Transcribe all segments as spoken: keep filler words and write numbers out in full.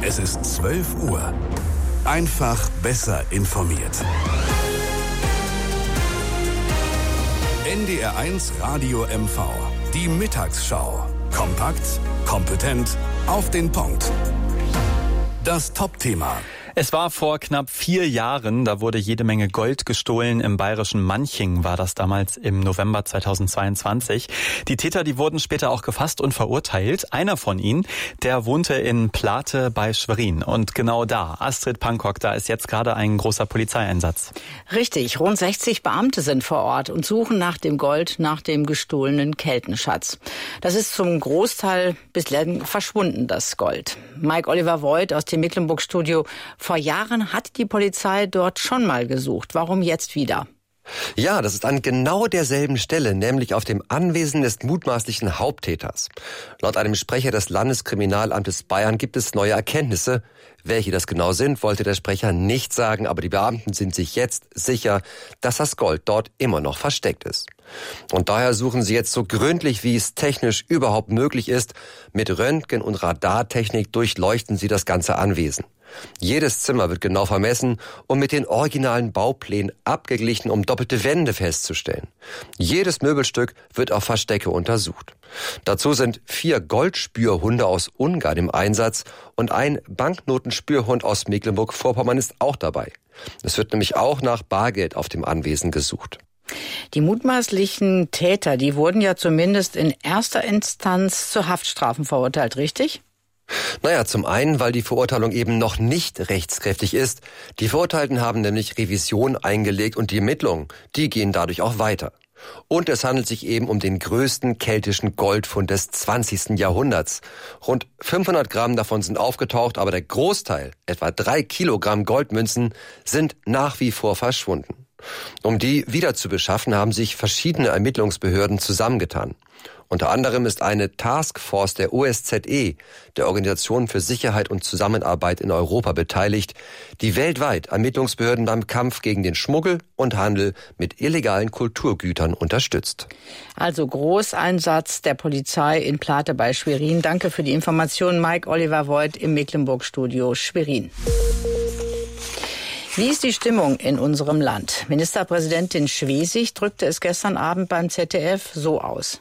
Es ist zwölf Uhr. Einfach besser informiert. N D R eins Radio M V. Die Mittagsschau. Kompakt, kompetent, auf den Punkt. Das Top-Thema. Es war vor knapp vier Jahren, da wurde jede Menge Gold gestohlen. Im bayerischen Manching war das damals im November zweitausendzweiundzwanzig. Die Täter, die wurden später auch gefasst und verurteilt. Einer von ihnen, der wohnte in Plate bei Schwerin. Und genau da, Astrid Pankok, da ist jetzt gerade ein großer Polizeieinsatz. Richtig, rund sechzig Beamte sind vor Ort und suchen nach dem Gold, nach dem gestohlenen Keltenschatz. Das ist zum Großteil bislang verschwunden, das Gold. Mike Oliver Voigt aus dem Mecklenburg-Studio. Vor Jahren hat die Polizei dort schon mal gesucht. Warum jetzt wieder? Ja, das ist an genau derselben Stelle, nämlich auf dem Anwesen des mutmaßlichen Haupttäters. Laut einem Sprecher des Landeskriminalamtes Bayern gibt es neue Erkenntnisse. Welche das genau sind, wollte der Sprecher nicht sagen, aber die Beamten sind sich jetzt sicher, dass das Gold dort immer noch versteckt ist. Und daher suchen sie jetzt so gründlich, wie es technisch überhaupt möglich ist. Mit Röntgen- und Radartechnik durchleuchten sie das ganze Anwesen. Jedes Zimmer wird genau vermessen und mit den originalen Bauplänen abgeglichen, um doppelte Wände festzustellen. Jedes Möbelstück wird auf Verstecke untersucht. Dazu sind vier Goldspürhunde aus Ungarn im Einsatz und ein Banknotenspürhund aus Mecklenburg-Vorpommern ist auch dabei. Es wird nämlich auch nach Bargeld auf dem Anwesen gesucht. Die mutmaßlichen Täter, die wurden ja zumindest in erster Instanz zu Haftstrafen verurteilt, richtig? Naja, zum einen, weil die Verurteilung eben noch nicht rechtskräftig ist. Die Verurteilten haben nämlich Revision eingelegt und die Ermittlungen, die gehen dadurch auch weiter. Und es handelt sich eben um den größten keltischen Goldfund des zwanzigsten Jahrhunderts. Rund fünfhundert Gramm davon sind aufgetaucht, aber der Großteil, etwa drei Kilogramm Goldmünzen, sind nach wie vor verschwunden. Um die wieder zu beschaffen, haben sich verschiedene Ermittlungsbehörden zusammengetan. Unter anderem ist eine Taskforce der O S Z E, der Organisation für Sicherheit und Zusammenarbeit in Europa, beteiligt, die weltweit Ermittlungsbehörden beim Kampf gegen den Schmuggel und Handel mit illegalen Kulturgütern unterstützt. Also Großeinsatz der Polizei in Plate bei Schwerin. Danke für die Information, Mike Oliver Voigt im Mecklenburg-Studio Schwerin. Wie ist die Stimmung in unserem Land? Ministerpräsidentin Schwesig drückte es gestern Abend beim Z D F so aus.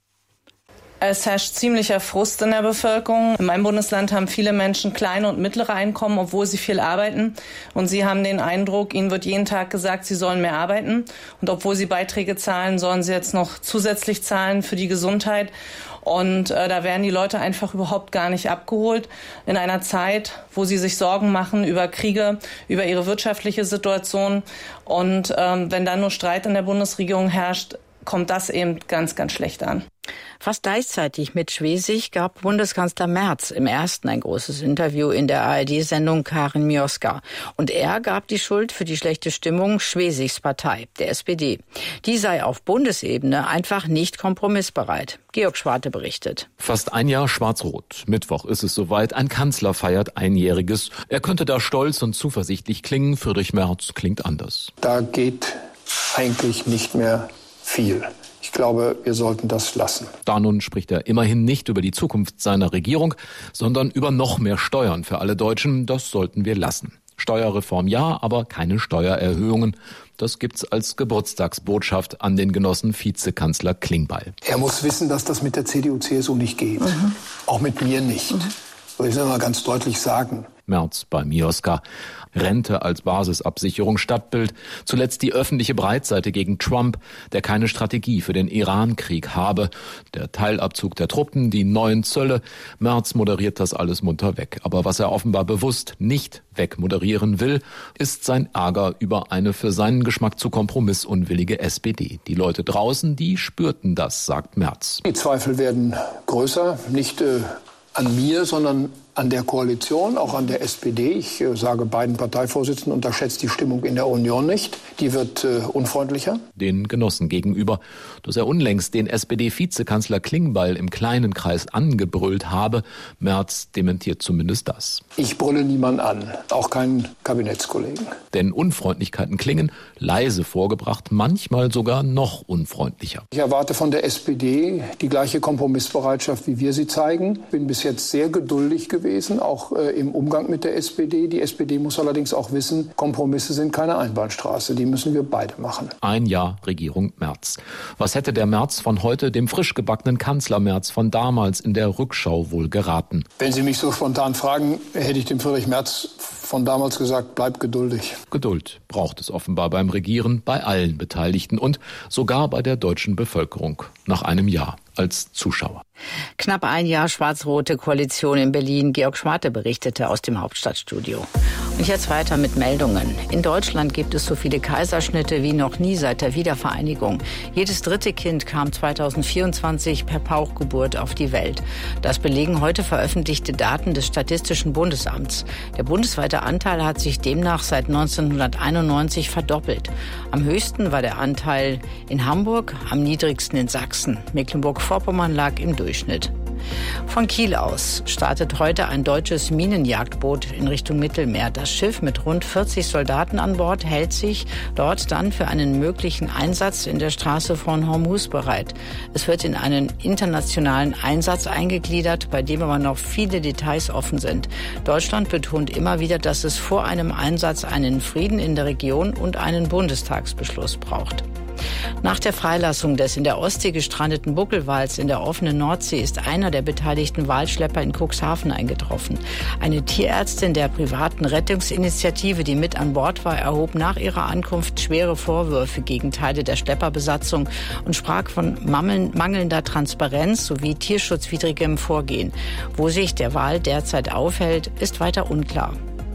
Es herrscht ziemlicher Frust in der Bevölkerung. In meinem Bundesland haben viele Menschen kleine und mittlere Einkommen, obwohl sie viel arbeiten. Und sie haben den Eindruck, ihnen wird jeden Tag gesagt, sie sollen mehr arbeiten. Und obwohl sie Beiträge zahlen, sollen sie jetzt noch zusätzlich zahlen für die Gesundheit. Und äh, da werden die Leute einfach überhaupt gar nicht abgeholt. In einer Zeit, wo sie sich Sorgen machen über Kriege, über ihre wirtschaftliche Situation. Und ähm, wenn dann nur Streit in der Bundesregierung herrscht, kommt das eben ganz, ganz schlecht an. Fast gleichzeitig mit Schwesig gab Bundeskanzler Merz im ersten ein großes Interview in der A R D-Sendung Karin Mioska. Und er gab die Schuld für die schlechte Stimmung Schwesigs Partei, der S P D. Die sei auf Bundesebene einfach nicht kompromissbereit. Georg Schwarte berichtet. Fast ein Jahr schwarz-rot. Mittwoch ist es soweit. Ein Kanzler feiert Einjähriges. Er könnte da stolz und zuversichtlich klingen. Friedrich Merz klingt anders. Da geht eigentlich nicht mehr viel. Ich glaube, wir sollten das lassen. Da nun spricht er immerhin nicht über die Zukunft seiner Regierung, sondern über noch mehr Steuern für alle Deutschen. Das sollten wir lassen. Steuerreform ja, aber keine Steuererhöhungen. Das gibt's als Geburtstagsbotschaft an den Genossen Vizekanzler Klingbeil. Er muss wissen, dass das mit der C D U C S U nicht geht. Mhm. Auch mit mir nicht. Mhm. Das will ich mal ganz deutlich sagen. Merz bei Mioska. Rente als Basisabsicherung, Stadtbild. Zuletzt die öffentliche Breitseite gegen Trump, der keine Strategie für den Iran-Krieg habe. Der Teilabzug der Truppen, die neuen Zölle. Merz moderiert das alles munter weg. Aber was er offenbar bewusst nicht wegmoderieren will, ist sein Ärger über eine für seinen Geschmack zu kompromissunwillige S P D. Die Leute draußen, die spürten das, sagt Merz. Die Zweifel werden größer, nicht äh, an mir, sondern an der Koalition, auch an der S P D. Ich äh, sage beiden Parteivorsitzenden, unterschätzt die Stimmung in der Union nicht. Die wird äh, unfreundlicher. Den Genossen gegenüber, dass er unlängst den S P D-Vizekanzler Klingbeil im kleinen Kreis angebrüllt habe. Merz dementiert zumindest das. Ich brülle niemanden an, auch keinen Kabinettskollegen. Denn Unfreundlichkeiten klingen, leise vorgebracht, manchmal sogar noch unfreundlicher. Ich erwarte von der S P D die gleiche Kompromissbereitschaft, wie wir sie zeigen. Bin bis jetzt sehr geduldig gewesen. gewesen, auch äh, im Umgang mit der S P D. Die S P D muss allerdings auch wissen, Kompromisse sind keine Einbahnstraße. Die müssen wir beide machen. Ein Jahr Regierung Merz. Was hätte der Merz von heute dem frisch gebackenen Kanzler Merz von damals in der Rückschau wohl geraten? Wenn Sie mich so spontan fragen, hätte ich dem Friedrich Merz von damals gesagt, bleib geduldig. Geduld braucht es offenbar beim Regieren, bei allen Beteiligten und sogar bei der deutschen Bevölkerung nach einem Jahr als Zuschauer. Knapp ein Jahr schwarz-rote Koalition in Berlin. Georg Schwarte berichtete aus dem Hauptstadtstudio. Und jetzt weiter mit Meldungen. In Deutschland gibt es so viele Kaiserschnitte wie noch nie seit der Wiedervereinigung. Jedes dritte Kind kam zweitausendvierundzwanzig per Pauchgeburt auf die Welt. Das belegen heute veröffentlichte Daten des Statistischen Bundesamts. Der bundesweite Anteil hat sich demnach seit neunzehnhunderteinundneunzig verdoppelt. Am höchsten war der Anteil in Hamburg, am niedrigsten in Sachsen. Mecklenburg-Vorpommern lag im Durchschnitt. Von Kiel aus startet heute ein deutsches Minenjagdboot in Richtung Mittelmeer. Das Schiff mit rund vierzig Soldaten an Bord hält sich dort dann für einen möglichen Einsatz in der Straße von Hormuz bereit. Es wird in einen internationalen Einsatz eingegliedert, bei dem aber noch viele Details offen sind. Deutschland betont immer wieder, dass es vor einem Einsatz einen Frieden in der Region und einen Bundestagsbeschluss braucht. Nach der Freilassung des in der Ostsee gestrandeten Buckelwals in der offenen Nordsee ist einer der beteiligten Walschlepper in Cuxhaven eingetroffen. Eine Tierärztin der privaten Rettungsinitiative, die mit an Bord war, erhob nach ihrer Ankunft schwere Vorwürfe gegen Teile der Schlepperbesatzung und sprach von mangelnder Transparenz sowie tierschutzwidrigem Vorgehen. Wo sich der Wal derzeit aufhält, ist weiter unklar.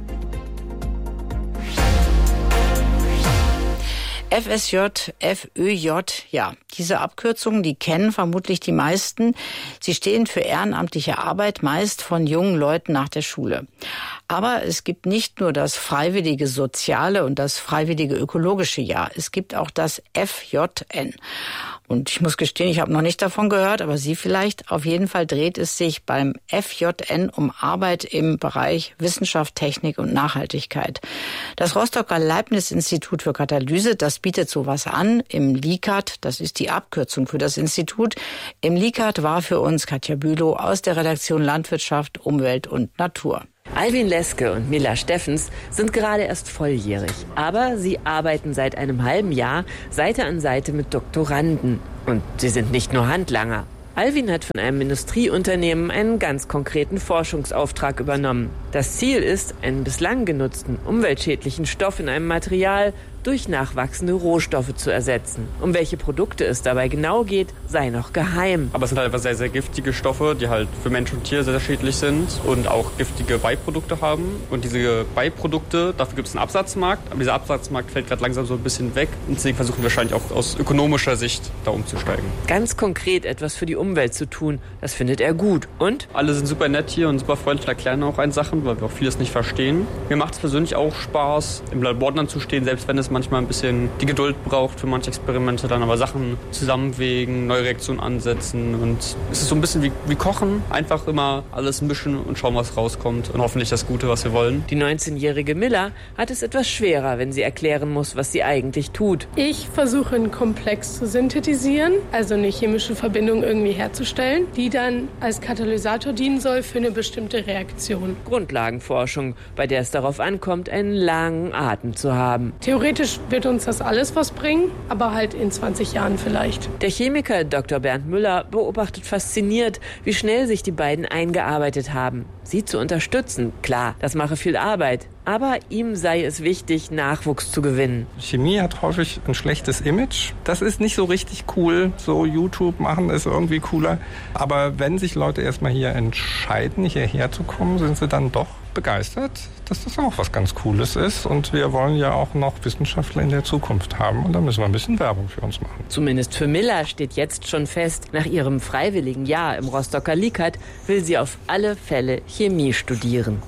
F S J, F Ö J, ja, diese Abkürzungen, die kennen vermutlich die meisten. Sie stehen für ehrenamtliche Arbeit, meist von jungen Leuten nach der Schule. Aber es gibt nicht nur das freiwillige soziale und das freiwillige ökologische Jahr. Es gibt auch das F J N. Und ich muss gestehen, ich habe noch nicht davon gehört, aber Sie vielleicht. Auf jeden Fall dreht es sich beim F J N um Arbeit im Bereich Wissenschaft, Technik und Nachhaltigkeit. Das Rostocker Leibniz-Institut für Katalyse, das bietet sowas an im LICAT. Das ist die Abkürzung für das Institut. Im LICAT war für uns Katja Bülow aus der Redaktion Landwirtschaft, Umwelt und Natur. Alwin Leske und Milla Steffens sind gerade erst volljährig. Aber sie arbeiten seit einem halben Jahr Seite an Seite mit Doktoranden. Und sie sind nicht nur Handlanger. Alwin hat von einem Industrieunternehmen einen ganz konkreten Forschungsauftrag übernommen. Das Ziel ist, einen bislang genutzten umweltschädlichen Stoff in einem Material durch nachwachsende Rohstoffe zu ersetzen. Um welche Produkte es dabei genau geht, sei noch geheim. Aber es sind halt einfach sehr, sehr giftige Stoffe, die halt für Mensch und Tier sehr, sehr schädlich sind und auch giftige Beiprodukte haben. Und diese Beiprodukte, dafür gibt es einen Absatzmarkt, aber dieser Absatzmarkt fällt gerade langsam so ein bisschen weg. Und deswegen versuchen wir wahrscheinlich auch aus ökonomischer Sicht da umzusteigen. Ganz konkret etwas für die Umwelt zu tun, das findet er gut. Und? Alle sind super nett hier und super freundlich, erklären auch einen Sachen, weil wir auch vieles nicht verstehen. Mir macht es persönlich auch Spaß, im Labor dann zu stehen, selbst wenn es manchmal ein bisschen die Geduld braucht für manche Experimente, dann aber Sachen zusammenwägen, neue Reaktionen ansetzen und es ist so ein bisschen wie, wie Kochen, einfach immer alles mischen und schauen, was rauskommt und hoffentlich das Gute, was wir wollen. Die neunzehnjährige Milla hat es etwas schwerer, wenn sie erklären muss, was sie eigentlich tut. Ich versuche einen Komplex zu synthetisieren, also eine chemische Verbindung irgendwie herzustellen, die dann als Katalysator dienen soll für eine bestimmte Reaktion. Grundlagenforschung, bei der es darauf ankommt, einen langen Atem zu haben. Theoretisch wird uns das alles was bringen, aber halt in zwanzig Jahren vielleicht. Der Chemiker Doktor Bernd Müller beobachtet fasziniert, wie schnell sich die beiden eingearbeitet haben. Sie zu unterstützen, klar, das mache viel Arbeit. Aber ihm sei es wichtig, Nachwuchs zu gewinnen. Chemie hat häufig ein schlechtes Image. Das ist nicht so richtig cool. So YouTube machen ist irgendwie cooler. Aber wenn sich Leute erstmal hier entscheiden, hierher zu kommen, sind sie dann doch begeistert, dass das auch was ganz Cooles ist. Und wir wollen ja auch noch Wissenschaftler in der Zukunft haben. Und da müssen wir ein bisschen Werbung für uns machen. Zumindest für Milla steht jetzt schon fest, nach ihrem freiwilligen Jahr im Rostocker LICAT will sie auf alle Fälle Chemie studieren.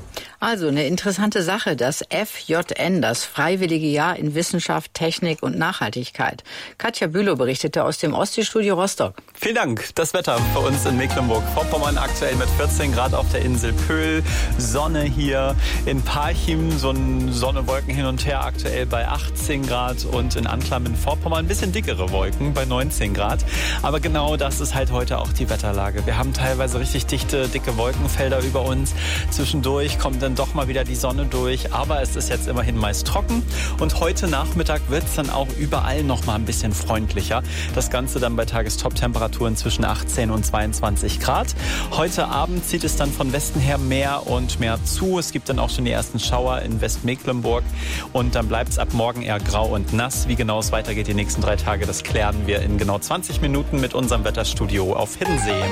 Also eine interessante Sache, das F J N, das Freiwillige Jahr in Wissenschaft, Technik und Nachhaltigkeit. Katja Bülow berichtete aus dem Ostseestudio Rostock. Vielen Dank. Das Wetter für uns in Mecklenburg-Vorpommern aktuell mit vierzehn Grad auf der Insel Pöhl. Sonne hier in Parchim, so ein Sonne-Wolken hin und her aktuell bei achtzehn Grad und in Anklam in Vorpommern ein bisschen dickere Wolken bei neunzehn Grad. Aber genau das ist halt heute auch die Wetterlage. Wir haben teilweise richtig dichte, dicke Wolkenfelder über uns. Zwischendurch kommt dann doch mal wieder die Sonne durch, aber es ist jetzt immerhin meist trocken und heute Nachmittag wird es dann auch überall noch mal ein bisschen freundlicher. Das Ganze dann bei Tagestop-Temperaturen zwischen achtzehn und zweiundzwanzig Grad. Heute Abend zieht es dann von Westen her mehr und mehr zu. Es gibt dann auch schon die ersten Schauer in Westmecklenburg und dann bleibt es ab morgen eher grau und nass. Wie genau es weitergeht die nächsten drei Tage, das klären wir in genau zwanzig Minuten mit unserem Wetterstudio auf Hiddensee.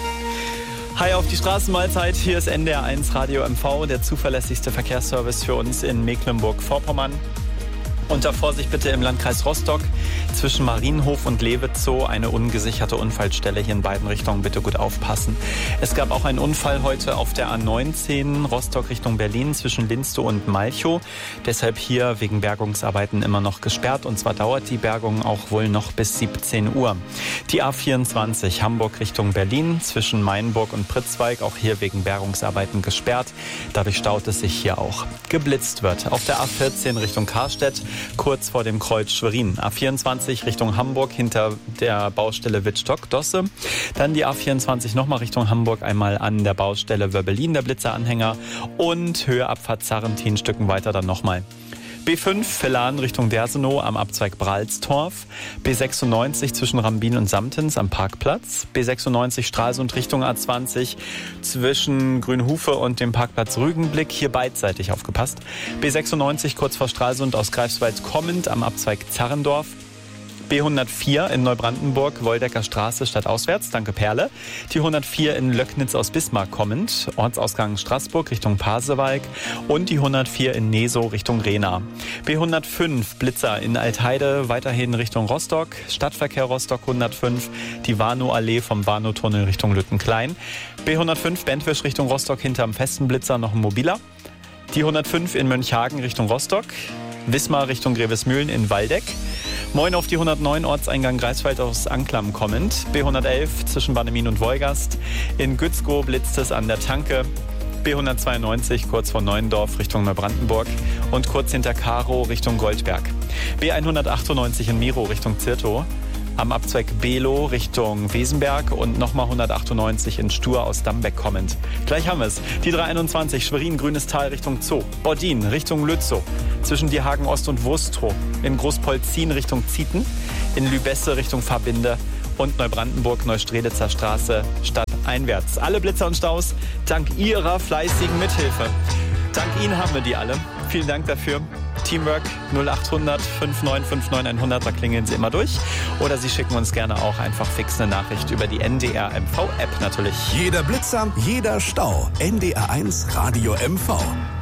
Hi auf die Straßenmahlzeit, hier ist N D R eins Radio M V, der zuverlässigste Verkehrsservice für uns in Mecklenburg-Vorpommern. Unter Vorsicht bitte im Landkreis Rostock zwischen Marienhof und Lewe-Zoo eine ungesicherte Unfallstelle hier in beiden Richtungen. Bitte gut aufpassen. Es gab auch einen Unfall heute auf der A neunzehn Rostock Richtung Berlin zwischen Linstow und Malchow. Deshalb hier wegen Bergungsarbeiten immer noch gesperrt. Und zwar dauert die Bergung auch wohl noch bis siebzehn Uhr. Die A vierundzwanzig Hamburg Richtung Berlin zwischen Mainburg und Pritzwalk. Auch hier wegen Bergungsarbeiten gesperrt. Dadurch staut es sich hier auch. Geblitzt wird auf der A vierzehn Richtung Karstedt. Kurz vor dem Kreuz Schwerin. A vierundzwanzig Richtung Hamburg hinter der Baustelle Wittstock-Dosse. Dann die A vierundzwanzig nochmal Richtung Hamburg, einmal an der Baustelle Wöbbelin, der Blitzeranhänger. Und Höhe Abfahrt Sarrentin, Stücken weiter dann nochmal. B fünf Vellan Richtung Dersenow am Abzweig Bralstorf. B sechsundneunzig zwischen Rambin und Samtens am Parkplatz. B sechsundneunzig Stralsund Richtung A zwanzig zwischen Grünhufe und dem Parkplatz Rügenblick. Hier beidseitig aufgepasst. B sechsundneunzig kurz vor Stralsund aus Greifswald kommend am Abzweig Zarrendorf. B hundertvier in Neubrandenburg, Woldecker Straße stadtauswärts, danke Perle. Die hundertvier in Löcknitz aus Bismarck kommend, Ortsausgang Straßburg Richtung Pasewalk und die hundertvier in Nesow Richtung Rehna. B hundertfünf Blitzer in Altheide, weiterhin Richtung Rostock, Stadtverkehr Rostock hundertfünf, die Warnow-Allee vom Warnow-Tunnel Richtung Lüttenklein. B hundertfünf Bentwisch Richtung Rostock hinterm festen Blitzer noch ein mobiler. Die hundertfünf in Mönchhagen Richtung Rostock, Wismar Richtung Grevesmühlen in Waldeck. Moin auf die hundertneun Ortseingang Greifswald aus Anklam kommend. B hundertelf zwischen Bannemin und Wolgast. In Gützkow blitzt es an der Tanke. B hundertzweiundneunzig kurz vor Neuendorf Richtung Neubrandenburg. Und kurz hinter Karow Richtung Goldberg. B hundertachtundneunzig in Miro Richtung Zirtow. Am Abzweig Below Richtung Wesenberg und nochmal hundertachtundneunzig in Stur aus Dambeck kommend. Gleich haben wir es. Die dreihunderteinundzwanzig Schwerin Grünes Tal Richtung Zoo. Bordin Richtung Lützow. Zwischen Diehagen Ost und Wurstrow. In Großpolzin Richtung Zieten. In Lübesse Richtung Verbinde. Und Neubrandenburg Neustredezer Straße stadteinwärts. Alle Blitzer und Staus dank Ihrer fleißigen Mithilfe. Dank Ihnen haben wir die alle. Vielen Dank dafür. Teamwork null achthundert fünfundneunzig neunundfünfzig hundert, da klingeln Sie immer durch. Oder Sie schicken uns gerne auch einfach fix eine Nachricht über die N D R M V App natürlich. Jeder Blitzer, jeder Stau. N D R eins Radio M V.